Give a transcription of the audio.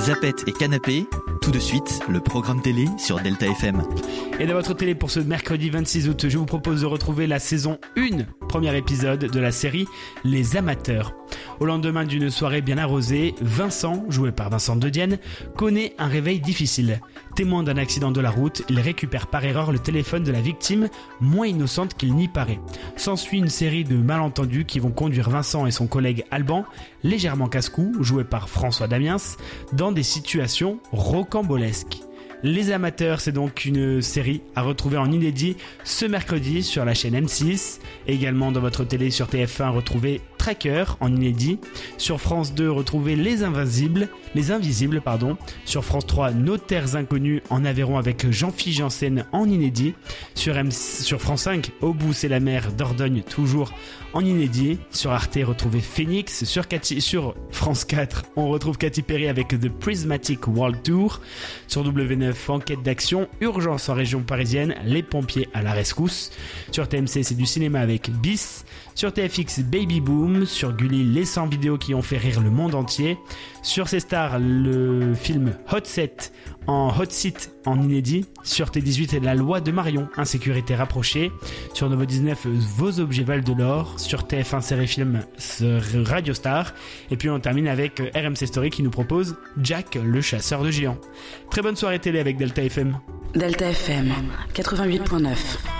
Zapette et Canapé, tout de suite, le programme télé sur Delta FM. Et dans votre télé pour ce mercredi 26 août, je vous propose de retrouver la saison 1, premier épisode de la série Les Amateurs. Au lendemain d'une soirée bien arrosée, Vincent, joué par Vincent De Dienne, connaît un réveil difficile. Témoin d'un accident de la route, il récupère par erreur le téléphone de la victime, moins innocente qu'il n'y paraît. S'ensuit une série de malentendus qui vont conduire Vincent et son collègue Alban, légèrement casse-cou, joué par François Damiens, dans des situations rocambolesques. Les Amateurs, c'est donc une série à retrouver en inédit ce mercredi sur la chaîne M6. Également dans votre télé sur TF1, retrouvez Tracker en inédit. Sur France 2, retrouvez Les Invisibles. Sur France 3, Nos Terres Inconnues en Aveyron avec Jean-Philippe Janssen en inédit. Sur France 5, Au bout c'est la mer d'Ordogne, toujours en inédit. Sur Arte, retrouvez Phoenix. Sur France 4, on retrouve Katy Perry avec The Prismatic World Tour. Sur W9, Enquête d'action, Urgence en région parisienne, Les pompiers à la rescousse. Sur TMC, c'est du cinéma avec Bis. Sur TFX, Baby Boom. Sur Gulli, les 100 vidéos qui ont fait rire le monde entier. Sur C-Star, le film Hot Seat en inédit. Sur T18, La loi de Marion, Insécurité rapprochée. Sur Novo 19, Vos objets valent de l'or. Sur TF1 série film Radio Star. Et puis on termine avec RMC Story qui nous propose Jack le chasseur de géants. Très bonne soirée télé avec Delta FM. Delta FM 88.9.